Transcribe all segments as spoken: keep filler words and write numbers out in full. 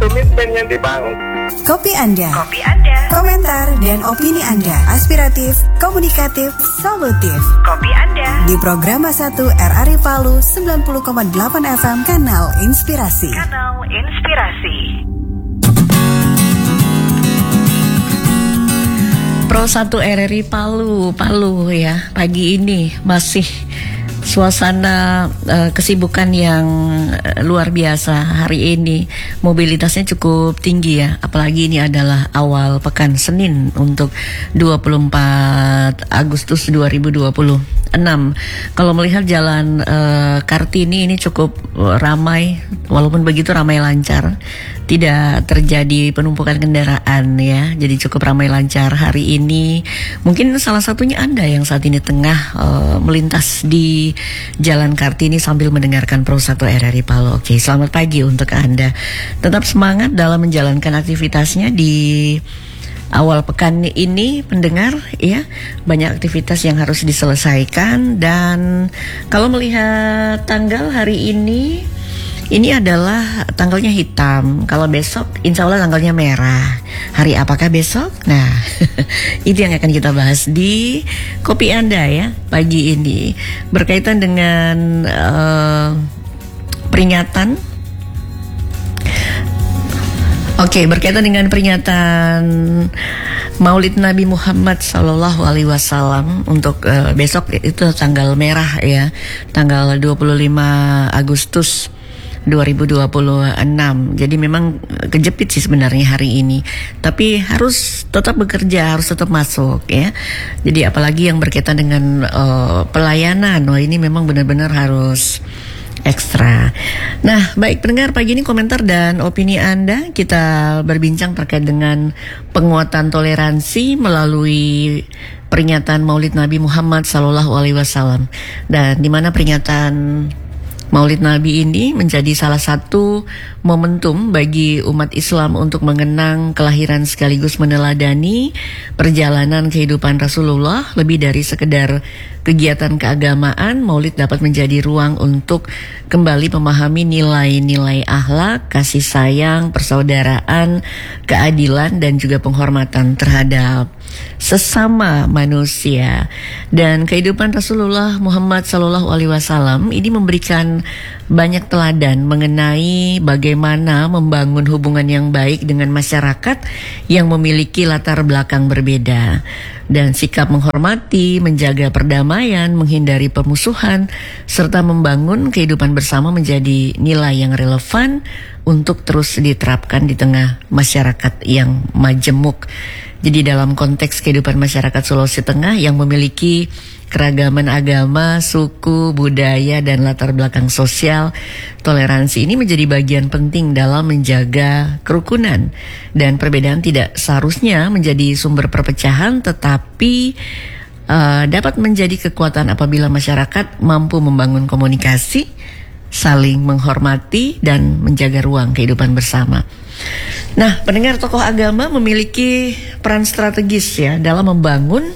komitmen yang dibangun. Kopi Anda. Kopi Anda. Komentar dan opini Anda aspiratif, komunikatif, solutif. Kopi Anda. Di program satu R R I Palu sembilan puluh koma delapan F M Kanal Inspirasi. Kanal Inspirasi. Pro satu R R I Palu, Palu ya. Pagi ini masih suasana uh, kesibukan yang uh, luar biasa hari ini. Mobilitasnya cukup tinggi ya. Apalagi ini adalah awal pekan Senin untuk dua puluh empat Agustus dua ribu dua puluh enam. Kalau melihat jalan uh, Kartini ini cukup ramai. Walaupun begitu ramai lancar. Tidak terjadi penumpukan kendaraan ya. Jadi cukup ramai lancar hari ini. Mungkin salah satunya Anda yang saat ini tengah uh, melintas di Jalan Kartini sambil mendengarkan Pro satu R R I Palu. Oke, selamat pagi untuk Anda. Tetap semangat dalam menjalankan aktivitasnya di awal pekan ini, pendengar ya. Banyak aktivitas yang harus diselesaikan. Dan kalau melihat tanggal hari ini, ini adalah tanggalnya hitam. Kalau besok insya Allah tanggalnya merah. Hari apakah besok? Nah itu yang akan kita bahas di Kopi Anda ya pagi ini. Berkaitan dengan uh, peringatan Oke, okay, berkaitan dengan peringatan Maulid Nabi Muhammad Sallallahu Alaihi Wasallam untuk uh, besok itu tanggal merah ya. Tanggal dua puluh lima Agustus dua ribu dua puluh enam. Jadi memang kejepit sih sebenarnya hari ini. Tapi harus tetap bekerja, harus tetap masuk ya. Jadi apalagi yang berkaitan dengan uh, pelayanan, wah ini memang benar-benar harus ekstra. Nah, baik pendengar, pagi ini komentar dan opini Anda kita berbincang terkait dengan penguatan toleransi melalui peringatan Maulid Nabi Muhammad Sallallahu Alaihi Wasallam. Dan di mana peringatan Maulid Nabi ini menjadi salah satu momentum bagi umat Islam untuk mengenang kelahiran sekaligus meneladani perjalanan kehidupan Rasulullah. Lebih dari sekedar kegiatan keagamaan, Maulid dapat menjadi ruang untuk kembali memahami nilai-nilai akhlak, kasih sayang, persaudaraan, keadilan, dan juga penghormatan terhadap sesama manusia. Dan kehidupan Rasulullah Muhammad Sallallahu Alaihi Wasallam ini memberikan banyak teladan mengenai bagaimana membangun hubungan yang baik dengan masyarakat yang memiliki latar belakang berbeda. Dan sikap menghormati, menjaga perdamaian, menghindari permusuhan, serta membangun kehidupan bersama menjadi nilai yang relevan untuk terus diterapkan di tengah masyarakat yang majemuk. Jadi dalam konteks kehidupan masyarakat Sulawesi Tengah yang memiliki keragaman agama, suku, budaya, dan latar belakang sosial, toleransi ini menjadi bagian penting dalam menjaga kerukunan. Dan perbedaan tidak seharusnya menjadi sumber perpecahan, tetapi uh, dapat menjadi kekuatan apabila masyarakat mampu membangun komunikasi, saling menghormati, dan menjaga ruang kehidupan bersama. Nah, pendengar, tokoh agama memiliki peran strategis ya dalam membangun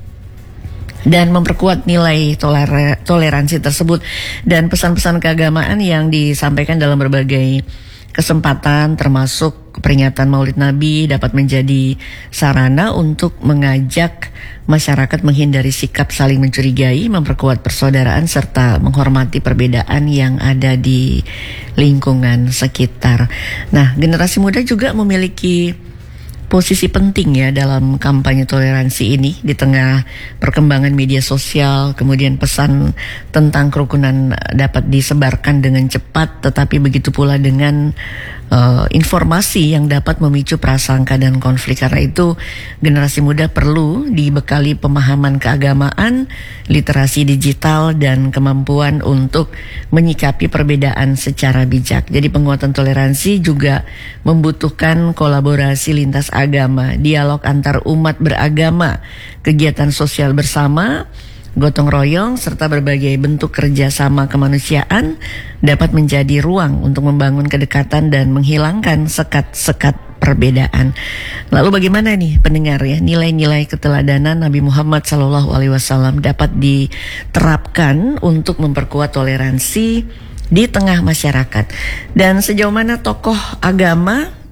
dan memperkuat nilai toler- toleransi tersebut. Dan pesan-pesan keagamaan yang disampaikan dalam berbagai kesempatan termasuk peringatan Maulid Nabi dapat menjadi sarana untuk mengajak masyarakat menghindari sikap saling mencurigai, memperkuat persaudaraan, serta menghormati perbedaan yang ada di lingkungan sekitar. Nah, generasi muda juga memiliki posisi penting ya dalam kampanye toleransi ini di tengah perkembangan media sosial. Kemudian pesan tentang kerukunan dapat disebarkan dengan cepat, tetapi begitu pula dengan uh, informasi yang dapat memicu prasangka dan konflik. Karena itu generasi muda perlu dibekali pemahaman keagamaan, literasi digital, dan kemampuan untuk menyikapi perbedaan secara bijak. Jadi penguatan toleransi juga membutuhkan kolaborasi lintas agama, dialog antar umat beragama, kegiatan sosial bersama, gotong royong, serta berbagai bentuk kerjasama kemanusiaan dapat menjadi ruang untuk membangun kedekatan dan menghilangkan sekat-sekat perbedaan. Lalu bagaimana nih pendengar ya, nilai-nilai keteladanan Nabi Muhammad Sallallahu Alaihi Wasallam dapat diterapkan untuk memperkuat toleransi di tengah masyarakat, dan sejauh mana tokoh agama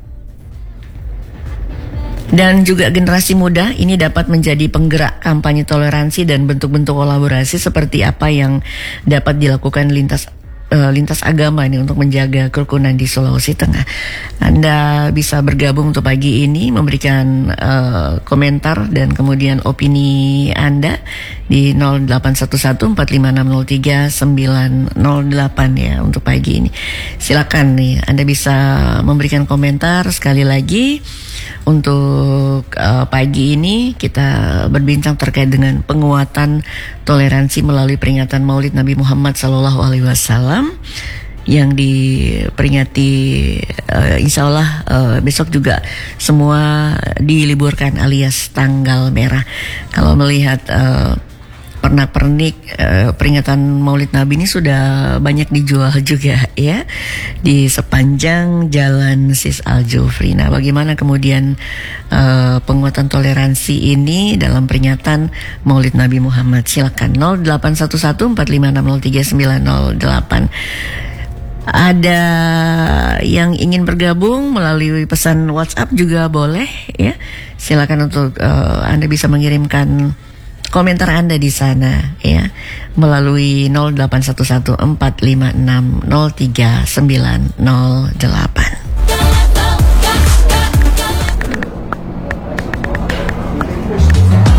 Dan juga generasi muda ini dapat menjadi penggerak kampanye toleransi dan bentuk-bentuk kolaborasi seperti apa yang dapat dilakukan lintas uh, lintas agama ini untuk menjaga kerukunan di Sulawesi Tengah. Anda bisa bergabung untuk pagi ini, memberikan uh, komentar dan kemudian opini Anda di nol delapan satu satu empat lima enam nol tiga sembilan nol delapan ya untuk pagi ini. Silakan nih, Anda bisa memberikan komentar. Sekali lagi untuk uh, pagi ini kita berbincang terkait dengan penguatan toleransi melalui peringatan Maulid Nabi Muhammad Sallallahu Alaihi Wasallam yang diperingati uh, insya Allah uh, besok juga semua diliburkan alias tanggal merah. Kalau melihat uh, pernak-pernik uh, peringatan Maulid Nabi ini sudah banyak dijual juga ya di sepanjang jalan Sis Al Jufri. Nah, bagaimana kemudian uh, penguatan toleransi ini dalam peringatan Maulid Nabi Muhammad? Silakan nol delapan satu satu empat lima enam nol tiga sembilan nol delapan. Ada yang ingin bergabung melalui pesan WhatsApp juga boleh ya. Silakan untuk uh, Anda bisa mengirimkan komentar Anda di sana ya melalui nol delapan satu satu empat lima enam nol tiga sembilan nol delapan.